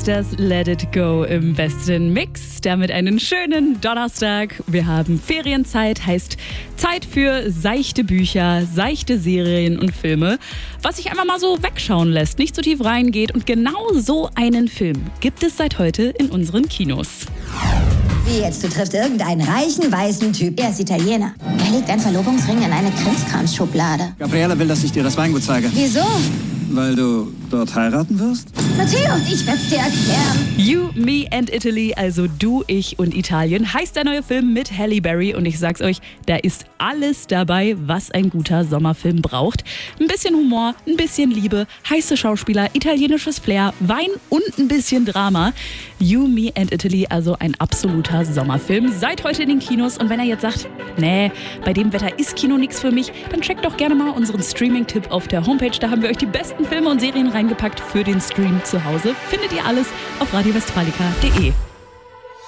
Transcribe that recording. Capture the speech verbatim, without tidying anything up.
das Let It Go im besten Mix. Damit einen schönen Donnerstag. Wir haben Ferienzeit, heißt Zeit für seichte Bücher, seichte Serien und Filme, was sich einfach mal so wegschauen lässt, nicht so tief reingeht. Und genau so einen Film gibt es seit heute in unseren Kinos. Wie jetzt, du triffst irgendeinen reichen, weißen Typ. Er ist Italiener. Er legt einen Verlobungsring in eine Krimskramsschublade. Gabriella will, dass ich dir das Weingut zeige. Wieso? Weil du dort heiraten wirst? Matteo, ich werd's dir erklären. You, Me and Italy, also Du, Ich und Italien, heißt der neue Film mit Halle Berry. Und ich sag's euch, da ist alles dabei, was ein guter Sommerfilm braucht. Ein bisschen Humor, ein bisschen Liebe, heiße Schauspieler, italienisches Flair, Wein und ein bisschen Drama. You, Me and Italy, also ein absoluter Sommerfilm. Seit heute in den Kinos. Und wenn er jetzt sagt, nee, bei dem Wetter ist Kino nix für mich, dann checkt doch gerne mal unseren Streaming-Tipp auf der Homepage. Da haben wir euch die besten Filme und Serien reingepackt für den Stream zu Hause. Findet ihr alles auf radio westfalica punkt de.